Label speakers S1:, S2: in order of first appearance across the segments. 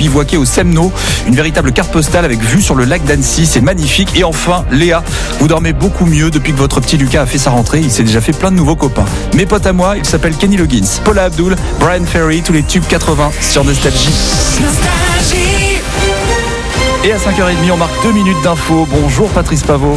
S1: bivouaquer au Semno. Une véritable carte postale avec vue sur le lac d'Annecy, c'est magnifique. Et enfin, Léa, vous dormez beaucoup mieux depuis que votre petit Lucas a fait sa rentrée. Il s'est déjà fait plein de nouveaux copains. Mes potes à moi, ils s'appellent Kenny Loggins, Paula Abdul, Brian Ferry, tous les tubes 80 sur Nostalgie. Et à 5h30, on marque 2 minutes d'infos. Bonjour Patrice Pavot.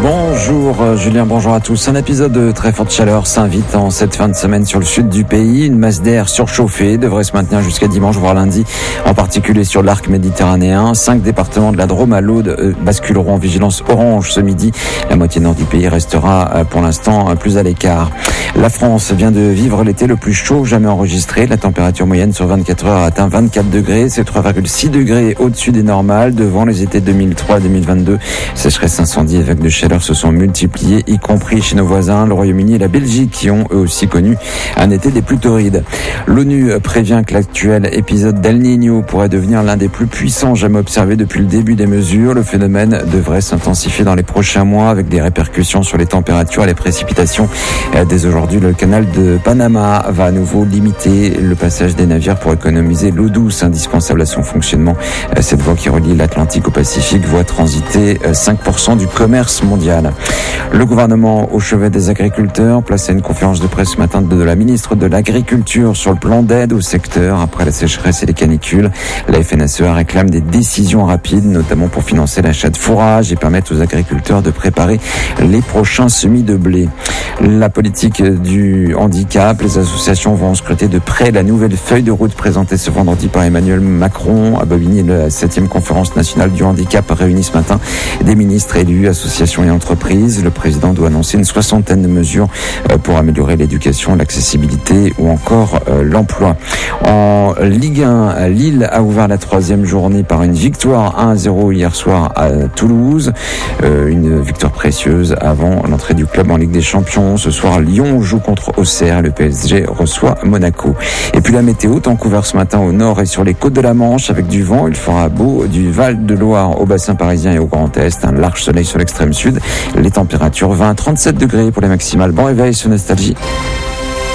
S2: Bonjour Julien, bonjour à tous. Un épisode de très forte chaleur s'invite en cette fin de semaine sur le sud du pays. Une masse d'air surchauffée devrait se maintenir jusqu'à dimanche, voire lundi, en particulier sur l'arc méditerranéen. 5 départements de la Drôme à l'Aude basculeront en vigilance orange ce midi. La moitié nord du pays restera pour l'instant plus à l'écart. La France vient de vivre l'été le plus chaud jamais enregistré. La température moyenne sur 24 heures a atteint 24 degrés. C'est 3,6 degrés au-dessus des normales. Devant les étés 2003 et 2022, sécheresse, incendies et vagues de chaleur se sont multipliées, y compris chez nos voisins, le Royaume-Uni et la Belgique, qui ont eux aussi connu un été des plus torrides. L'ONU prévient que l'actuel épisode d'El Niño pourrait devenir l'un des plus puissants jamais observés depuis le début des mesures. Le phénomène devrait s'intensifier dans les prochains mois avec des répercussions sur les températures et les précipitations. Dès aujourd'hui, le canal de Panama va à nouveau limiter le passage des navires pour économiser l'eau douce indispensable à son fonctionnement. Cette voie qui relie l'Atlantique au Pacifique voit transiter 5% du commerce mondial. Le gouvernement au chevet des agriculteurs place à une conférence de presse ce matin de la ministre de l'Agriculture sur le plan d'aide au secteur après la sécheresse et les canicules. La FNSEA réclame des décisions rapides, notamment pour financer l'achat de fourrage et permettre aux agriculteurs de préparer les prochains semis de blé. La politique du handicap, les associations vont scruter de près la nouvelle feuille de route présentée ce vendredi par Emmanuel Macron à Bobigny. La 7e conférence nationale du handicap réunit ce matin des ministres, élus, associations et entreprises. Le président doit annoncer une 60aine de mesures pour améliorer l'éducation, l'accessibilité ou encore l'emploi. En Ligue 1, Lille a ouvert la 3e journée par une victoire 1-0 hier soir à Toulouse. Une victoire précieuse avant l'entrée du club en Ligue des Champions. Ce soir, Lyon joue contre Auxerre. Le PSG reçoit Monaco. Et puis la météo, temps couvert ce matin au nord et sur les côtes de la Manche avec du vent. Il fera beau du Val de Loire au bassin parisien et au Grand Est. Un large soleil sur l'extrême sud. Les températures 20 à 37 degrés pour les maximales. Bon réveil sur Nostalgie.